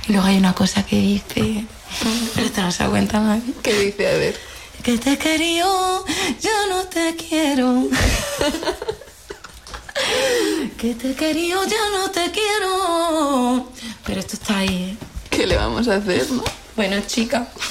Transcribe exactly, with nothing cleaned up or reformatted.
Y luego hay una cosa que dice... Pero te no se da cuenta, mami. ¿Qué dice? A ver. Que te querío, yo no te quiero. Que te querío, ya no te quiero. Pero esto está ahí, ¿eh? ¿Qué le vamos a hacer, no? Bueno, chica...